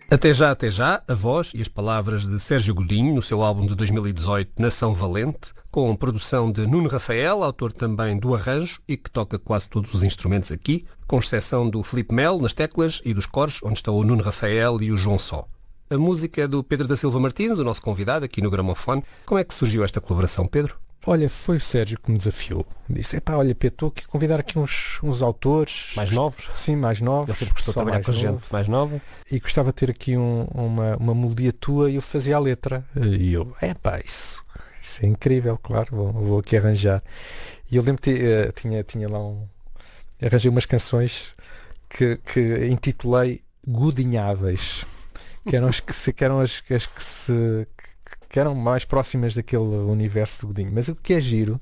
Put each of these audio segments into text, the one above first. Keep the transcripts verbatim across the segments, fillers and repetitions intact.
Até já, até já, a voz e as palavras de Sérgio Godinho no seu álbum de dois mil e dezoito, Nação Valente, com produção de Nuno Rafael, autor também do arranjo e que toca quase todos os instrumentos aqui, com exceção do Filipe Melo nas teclas e dos coros, onde estão o Nuno Rafael e o João Só. A música é do Pedro da Silva Martins, o nosso convidado aqui no Gramofone. Como é que surgiu esta colaboração, Pedro? Olha, foi o Sérgio que me desafiou. Disse, epá, olha Pedro, estou aqui a convidar aqui uns, uns autores... Mais novos? Sim, mais novos. Eu sempre gostou de trabalhar com gente mais nova. E gostava de ter aqui um, uma, uma melodia tua e eu fazia a letra. E eu, epá, isso, isso é incrível, claro, vou, vou aqui arranjar. E eu lembro que uh, tinha, tinha lá um... Arranjei umas canções que, que intitulei Godinháveis. Que eram as que, se, que, eram as, as que se... que eram mais próximas daquele universo do Godinho. Mas o que é giro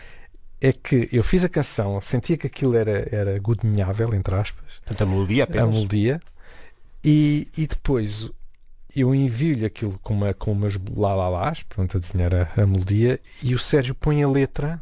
é que eu fiz a canção, sentia que aquilo era, era godinhável, entre aspas. Portanto, a melodia apenas. A melodia. E, e depois eu envio-lhe aquilo com, uma, com umas lá-lá-lás, pronto, a desenhar a, a melodia, e o Sérgio põe a letra,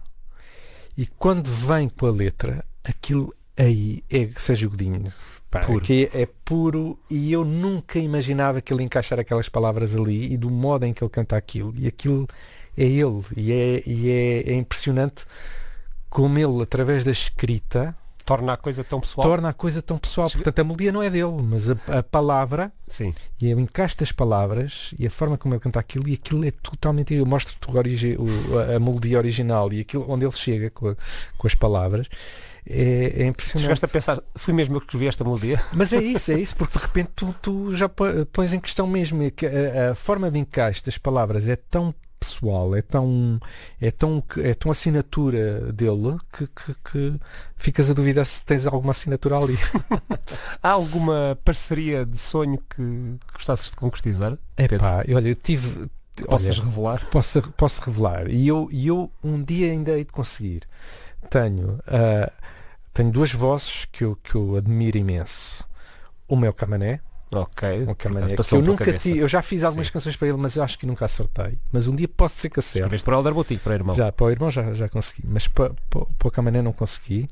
e quando vem com a letra, aquilo aí é Sérgio Godinho. Pá, que é puro, e eu nunca imaginava que ele encaixar aquelas palavras ali e do modo em que ele canta aquilo, e aquilo é ele, e é, e é, é impressionante como ele, através da escrita, torna a coisa tão pessoal. Torna a coisa tão pessoal. Portanto, a melodia não é dele, mas a, a palavra, sim. E o encaixe das palavras e a forma como ele canta aquilo, e aquilo é totalmente. Eu mostro-te o origi, o, a, a melodia original e aquilo onde ele chega com, a, com as palavras. É, é impressionante. Chegaste a pensar, fui mesmo eu que escrevi esta melodia? Mas é isso, é isso, porque de repente tu, tu já pões em questão mesmo que a, a forma de encaixe das palavras é tão pessoal, é tão, é tão, é tão assinatura dele que, que, que ficas a duvidar se tens alguma assinatura ali. Há alguma parceria de sonho que, que gostasses de concretizar? É pá, olha, eu tive. Possas olha, revelar? Posso, posso revelar. E eu, e eu um dia ainda hei de conseguir. Tenho, uh, tenho duas vozes que eu, que eu admiro imenso. Uma é o Camané. Ok. O Camané, que eu nunca tive, eu já fiz algumas Sim. canções para ele, mas eu acho que nunca acertei. Mas um dia pode ser que acerte. Escreveste para o Helder Boutique, para o irmão. Já, para o irmão já, já consegui, mas para, para, para o Camané não consegui.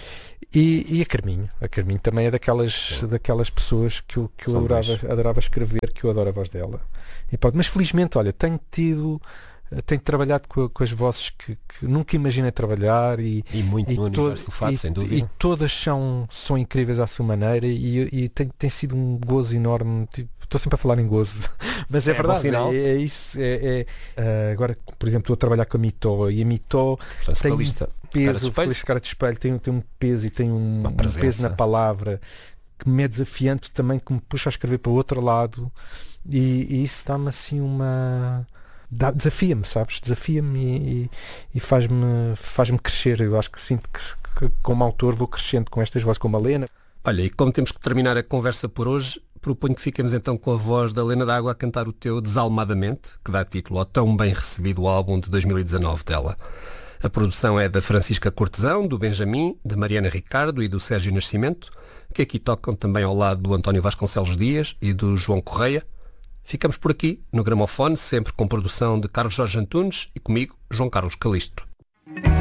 E, e a Carminho. A Carminho também é daquelas, daquelas pessoas que eu, que eu adorava, adorava escrever, que eu adoro a voz dela. E pode, mas felizmente, olha, tenho tido. Tenho trabalhado com, com as vozes que, que nunca imaginei trabalhar e, e muito e no to- universo do fado, e, sem dúvida. E todas são, são incríveis à sua maneira e, e tem, tem sido um gozo enorme. Tipo, estou sempre a falar em gozo, mas é, é verdade, é, é isso. É, é, uh, agora, por exemplo, estou a trabalhar com a Mitó e a Mitó Portanto, tem um vocalista, peso, cara de, cara de espelho, tem, tem um peso e tem um, um peso na palavra que me é desafiante também, que me puxa a escrever para o outro lado e, e isso dá-me assim uma... desafia-me, sabes? Desafia-me e, e faz-me, faz-me crescer. Eu acho que sinto que, que como autor vou crescendo com estas vozes, como a Lena. Olha, e como temos que terminar a conversa por hoje, proponho que fiquemos então com a voz da Lena D'Água a cantar o teu Desalmadamente, que dá título ao tão bem recebido álbum de dois mil e dezanove dela. A produção é da Francisca Cortesão, do Benjamin, da Mariana Ricardo e do Sérgio Nascimento, que aqui tocam também ao lado do António Vasconcelos Dias e do João Correia. Ficamos por aqui, no Gramofone, sempre com produção de Carlos Jorge Antunes e comigo, João Carlos Calisto.